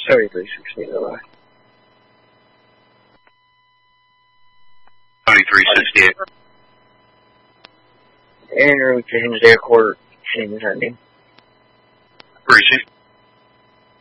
7368 LI. 2368. En route to Hinsdale Court, Shannon Hunting. Where is she?